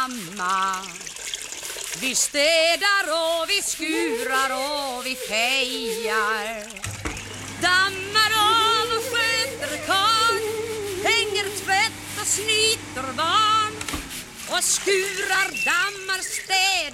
mamma. Vi städar och vi skurar och vi fejar. Dammar av och sköter karl. Hänger tvätt och snyter barn. Och skurar, dammar, städar.